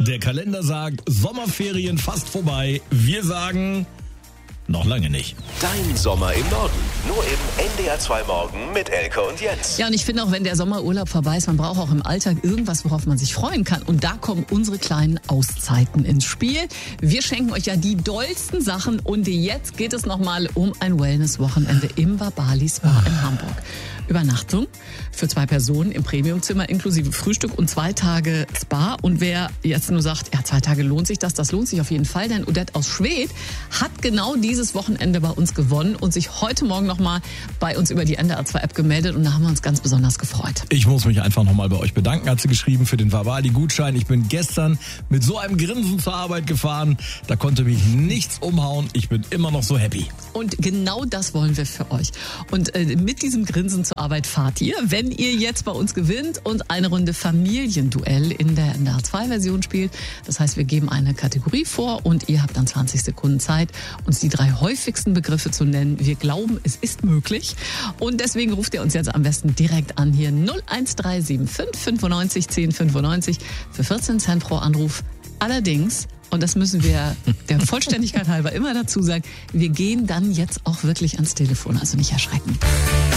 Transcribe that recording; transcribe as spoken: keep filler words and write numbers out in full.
Der Kalender sagt, Sommerferien fast vorbei. Wir sagen, noch lange nicht. Dein Sommer im Norden. Nur im N D R zwei Morgen mit Elke und Jens. Ja, und ich finde auch, wenn der Sommerurlaub vorbei ist, man braucht auch im Alltag irgendwas, worauf man sich freuen kann. Und da kommen unsere kleinen Auszeiten ins Spiel. Wir schenken euch ja die dollsten Sachen. Und jetzt geht es nochmal um ein Wellness-Wochenende im Vabali Spa in Hamburg. Übernachtung für zwei Personen im Premiumzimmer inklusive Frühstück und zwei Tage Spa. Und wer jetzt nur sagt, ja, zwei Tage lohnt sich das, das lohnt sich auf jeden Fall, denn Odette aus Schwedt hat genau dieses Wochenende bei uns gewonnen und sich heute Morgen nochmal bei uns über die N D R zwei App gemeldet und da haben wir uns ganz besonders gefreut. Ich muss mich einfach nochmal bei euch bedanken, hat sie geschrieben, für den Vabali-Gutschein. Ich bin gestern mit so einem Grinsen zur Arbeit gefahren, da konnte mich nichts umhauen. Ich bin immer noch so happy. Und genau das wollen wir für euch. Und äh, mit diesem Grinsen zur Arbeit fahrt ihr, wenn ihr jetzt bei uns gewinnt und eine Runde Familienduell in der N D R zwei Version spielt. Das heißt, wir geben eine Kategorie vor und ihr habt dann zwanzig Sekunden Zeit, uns die drei häufigsten Begriffe zu nennen. Wir glauben, es ist möglich. Und deswegen ruft ihr uns jetzt am besten direkt an hier null eins drei sieben fünf fünfundneunzig zehn fünfundneunzig für vierzehn Cent pro Anruf. Allerdings, und das müssen wir der Vollständigkeit halber immer dazu sagen, wir gehen dann jetzt auch wirklich ans Telefon, also nicht erschrecken.